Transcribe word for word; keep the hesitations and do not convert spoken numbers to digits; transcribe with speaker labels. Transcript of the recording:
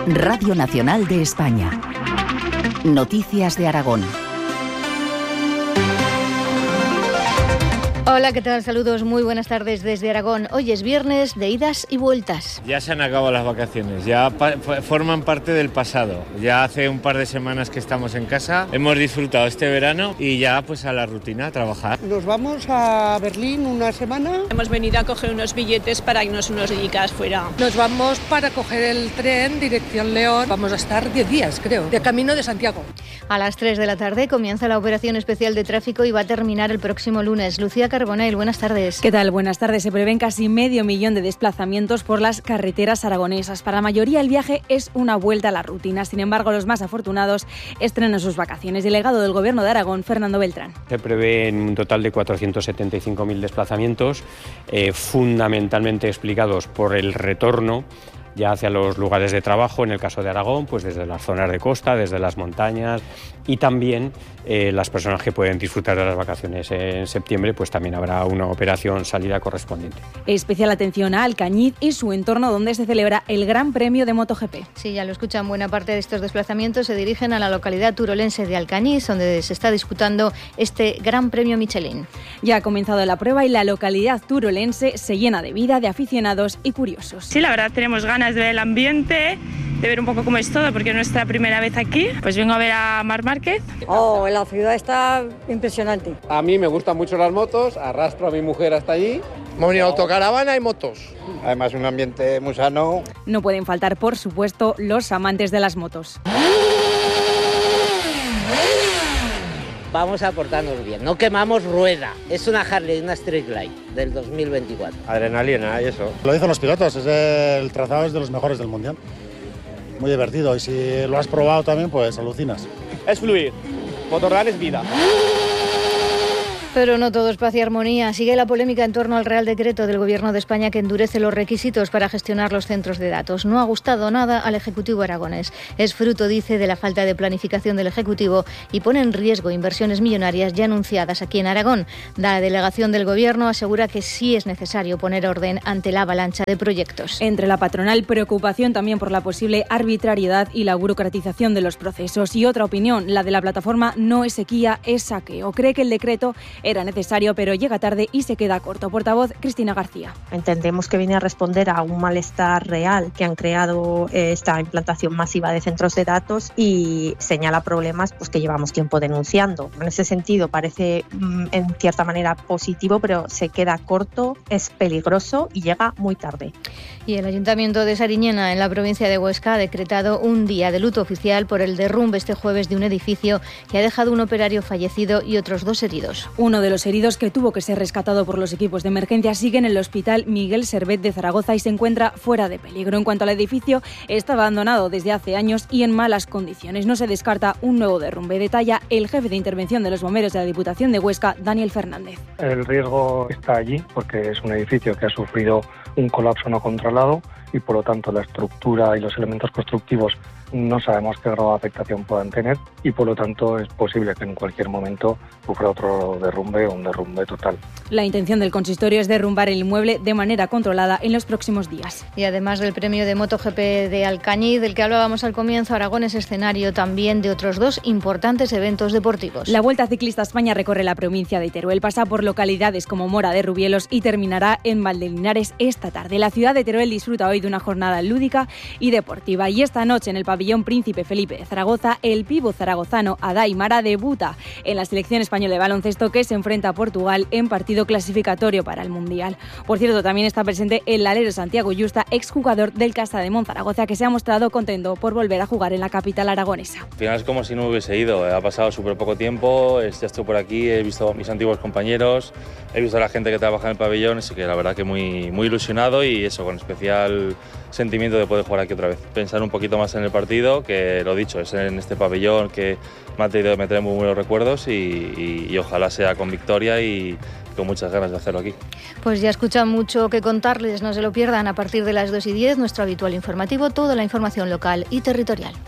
Speaker 1: Radio Nacional de España. Noticias de Aragón.
Speaker 2: Hola, ¿qué tal? Saludos, muy buenas tardes desde Aragón. Hoy es viernes de idas y vueltas.
Speaker 3: Ya se han acabado las vacaciones, ya pa- forman parte del pasado. Ya hace un par de semanas que estamos en casa, hemos disfrutado este verano y ya pues a la rutina, a trabajar.
Speaker 4: Nos vamos a Berlín una semana.
Speaker 5: Hemos venido a coger unos billetes para irnos unos días fuera.
Speaker 6: Nos vamos para coger el tren dirección León. Vamos a estar diez días, creo, de camino de Santiago.
Speaker 2: A las tres de la tarde comienza la operación especial de tráfico y va a terminar el próximo lunes. Lucía Carbonell, buenas tardes.
Speaker 7: ¿Qué tal? Buenas tardes. Se prevén casi medio millón de desplazamientos por las carreteras aragonesas. Para la mayoría el viaje es una vuelta a la rutina. Sin embargo, los más afortunados estrenan sus vacaciones. Delegado del Gobierno de Aragón, Fernando Beltrán.
Speaker 8: Se prevén un total de cuatrocientos setenta y cinco mil desplazamientos, eh, fundamentalmente explicados por el retorno ya hacia los lugares de trabajo, en el caso de Aragón, pues desde las zonas de costa, desde las montañas, y también eh, las personas que pueden disfrutar de las vacaciones en septiembre, pues también habrá una operación salida correspondiente.
Speaker 7: Especial atención a Alcañiz y su entorno, donde se celebra el Gran Premio de MotoGP.
Speaker 2: Sí, ya lo escuchan, buena parte de estos desplazamientos se dirigen a la localidad turolense de Alcañiz, donde se está disputando este Gran Premio Michelin.
Speaker 7: Ya ha comenzado la prueba y la localidad turolense se llena de vida, de aficionados y curiosos.
Speaker 9: Sí, la verdad tenemos ganas de ver el ambiente, de ver un poco cómo es todo, porque es nuestra primera vez aquí. Pues vengo a ver a Marc Márquez.
Speaker 10: Oh, la ciudad está impresionante.
Speaker 11: A mí me gustan mucho las motos, arrastro a mi mujer hasta allí.
Speaker 12: Hemos venido a autocaravana y motos.
Speaker 13: Además, un ambiente muy sano.
Speaker 7: No pueden faltar, por supuesto, los amantes de las motos.
Speaker 14: Vamos a portarnos bien, no quemamos rueda. Es una Harley, una Street Glide del dos mil veinticuatro.
Speaker 13: Adrenalina y eso.
Speaker 15: Lo dicen los pilotos, es el trazado es de los mejores del mundial. Muy divertido y si lo has probado también, pues alucinas.
Speaker 12: Es fluir, Motorrun es vida.
Speaker 2: Pero no todo es paz y armonía. Sigue la polémica en torno al Real Decreto del Gobierno de España que endurece los requisitos para gestionar los centros de datos. No ha gustado nada al Ejecutivo aragonés. Es fruto, dice, de la falta de planificación del Ejecutivo y pone en riesgo inversiones millonarias ya anunciadas aquí en Aragón. La delegación del Gobierno asegura que sí es necesario poner orden ante la avalancha de proyectos.
Speaker 7: Entre la patronal, preocupación también por la posible arbitrariedad y la burocratización de los procesos. Y otra opinión, la de la plataforma No es sequía, es saqueo. Cree que el decreto era necesario, pero llega tarde y se queda corto. Portavoz, Cristina García.
Speaker 16: Entendemos que viene a responder a un malestar real que han creado eh, esta implantación masiva de centros de datos y señala problemas pues, que llevamos tiempo denunciando. En ese sentido parece mm, en cierta manera positivo, pero se queda corto, es peligroso y llega muy tarde.
Speaker 2: Y el Ayuntamiento de Sariñena, en la provincia de Huesca, ha decretado un día de luto oficial por el derrumbe este jueves de un edificio que ha dejado un operario fallecido y otros dos heridos.
Speaker 7: Uno de los heridos, que tuvo que ser rescatado por los equipos de emergencia, sigue en el Hospital Miguel Servet de Zaragoza y se encuentra fuera de peligro. En cuanto al edificio, está abandonado desde hace años y en malas condiciones. No se descarta un nuevo derrumbe. Detalla el jefe de intervención de los bomberos de la Diputación de Huesca, Daniel Fernández.
Speaker 17: El riesgo está allí porque es un edificio que ha sufrido un colapso no controlado y por lo tanto la estructura y los elementos constructivos no sabemos qué grado de afectación puedan tener y por lo tanto es posible que en cualquier momento sufra otro derrumbe o un derrumbe total.
Speaker 7: La intención del consistorio es derrumbar el inmueble de manera controlada en los próximos días.
Speaker 2: Y además del premio de MotoGP de Alcañiz, del que hablábamos al comienzo, Aragón es escenario también de otros dos importantes eventos deportivos.
Speaker 7: La Vuelta Ciclista a España recorre la provincia de Teruel, pasa por localidades como Mora de Rubielos y terminará en Valdelinares esta tarde. La ciudad de Teruel disfruta hoy de una jornada lúdica y deportiva y esta noche en el pabellón Príncipe Felipe de Zaragoza, el pivo zaragozano Adai Mara debuta en la selección española de baloncesto que se enfrenta a Portugal en partido clasificatorio para el Mundial. Por cierto, también está presente el alero Santiago Yusta, exjugador del Casa de Monzaragoza, que se ha mostrado contento por volver a jugar en la capital aragonesa.
Speaker 18: Al final es como si no hubiese ido, ha pasado súper poco tiempo, ya estoy por aquí, he visto a mis antiguos compañeros, he visto a la gente que trabaja en el pabellón, así que la verdad que muy, muy ilusionado y eso, con especial sentimiento de poder jugar aquí otra vez. Pensar un poquito más en el partido, que lo dicho, es en este pabellón que me ha traído, me trae muy buenos recuerdos y, y, y ojalá sea con victoria y con muchas ganas de hacerlo aquí.
Speaker 2: Pues ya escuchan mucho que contarles, no se lo pierdan a partir de las dos y diez, nuestro habitual informativo, toda la información local y territorial.